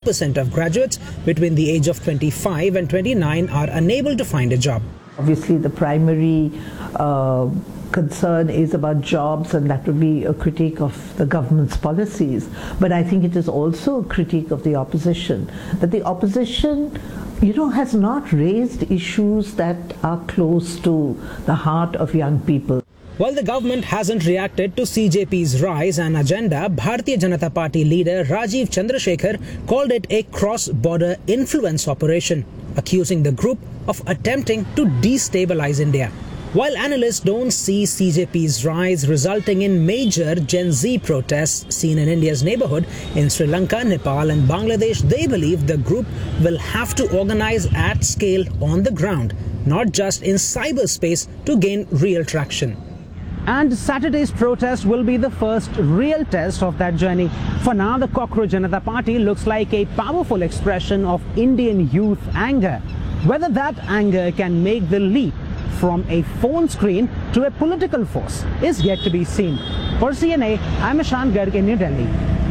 8% of graduates between the age of 25 and 29 are unable to find a job. Obviously, the primary concern is about jobs, and that would be a critique of the government's policies. But I think it is also a critique of the opposition, that the opposition, has not raised issues that are close to the heart of young people. While the government hasn't reacted to CJP's rise and agenda, Bharatiya Janata Party leader Rajiv Chandrasekhar called it a cross-border influence operation, accusing the group of attempting to destabilize India. While analysts don't see CJP's rise resulting in major Gen Z protests seen in India's neighborhood in Sri Lanka, Nepal and Bangladesh, they believe the group will have to organize at scale on the ground, not just in cyberspace, to gain real traction. And Saturday's protest will be the first real test of that journey. For now, the Cockroach Janata Party looks like a powerful expression of Indian youth anger. Whether that anger can make the leap from a phone screen to a political force is yet to be seen. For CNA, I'm Ashant Garg in New Delhi.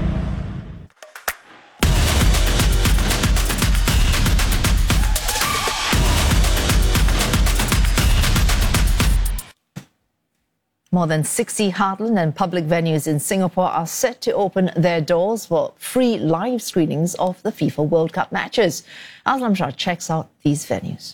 More than 60 heartland and public venues in Singapore are set to open their doors for free live screenings of the FIFA World Cup matches. Aslam Shah checks out these venues.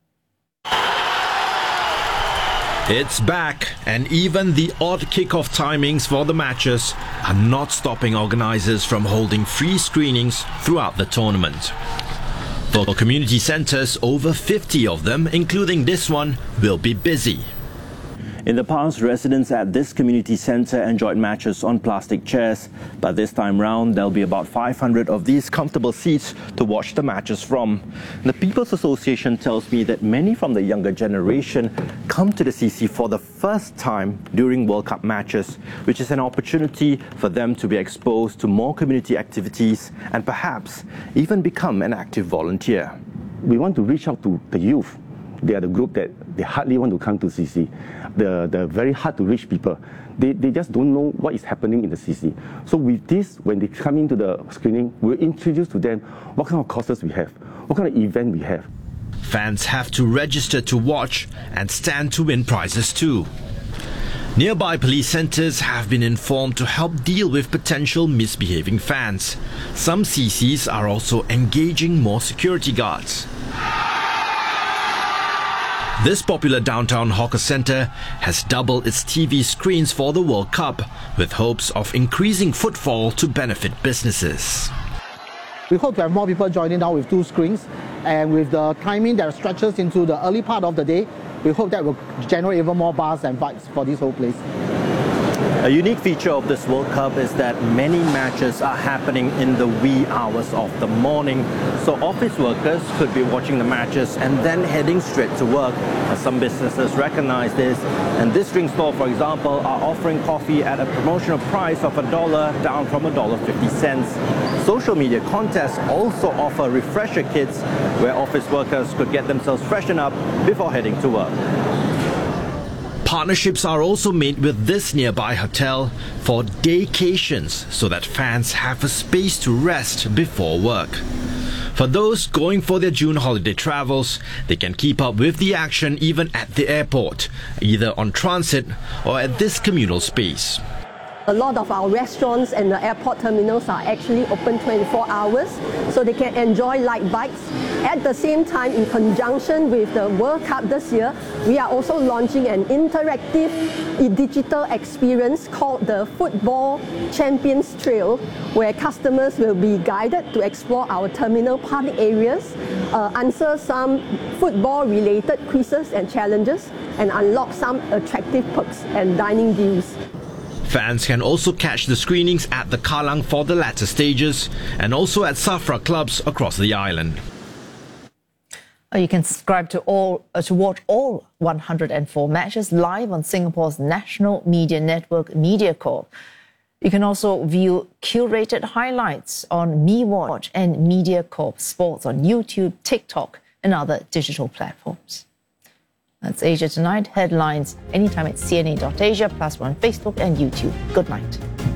It's back, and even the odd kickoff timings for the matches are not stopping organisers from holding free screenings throughout the tournament. For community centres, over 50 of them, including this one, will be busy. In the past, residents at this community centre enjoyed matches on plastic chairs, but this time round there'll be about 500 of these comfortable seats to watch the matches from. The People's Association tells me that many from the younger generation come to the CC for the first time during World Cup matches, which is an opportunity for them to be exposed to more community activities and perhaps even become an active volunteer. We want to reach out to the youth. They are the group that they hardly want to come to CC. They're very hard to reach people. They just don't know what is happening in the CC. So with this, when they come into the screening, we'll introduce to them what kind of courses we have, what kind of event we have. Fans have to register to watch and stand to win prizes too. Nearby police centres have been informed to help deal with potential misbehaving fans. Some CCs are also engaging more security guards. This popular downtown hawker centre has doubled its TV screens for the World Cup, with hopes of increasing footfall to benefit businesses. We hope to have more people joining now with 2 screens, and with the timing that stretches into the early part of the day, we hope that will generate even more buzz and vibes for this whole place. A unique feature of this World Cup is that many matches are happening in the wee hours of the morning. So office workers could be watching the matches and then heading straight to work. Some businesses recognize this, and this drink store, for example, are offering coffee at a promotional price of $1 down from $1.50. Social media contests also offer refresher kits where office workers could get themselves freshened up before heading to work. Partnerships are also made with this nearby hotel for daycations so that fans have a space to rest before work. For those going for their June holiday travels, they can keep up with the action even at the airport, either on transit or at this communal space. A lot of our restaurants and the airport terminals are actually open 24 hours, so they can enjoy light bites. At the same time, in conjunction with the World Cup this year, we are also launching an interactive digital experience called the Football Champions Trail, where customers will be guided to explore our terminal public areas, answer some football-related quizzes and challenges, and unlock some attractive perks and dining deals. Fans can also catch the screenings at the Kallang for the latter stages and also at Safra clubs across the island. You can subscribe to watch all 104 matches live on Singapore's national media network, MediaCorp. You can also view curated highlights on MeWatch and MediaCorp Sports on YouTube, TikTok and other digital platforms. That's Asia Tonight. Headlines anytime at cna.asia, +1 Facebook and YouTube. Good night.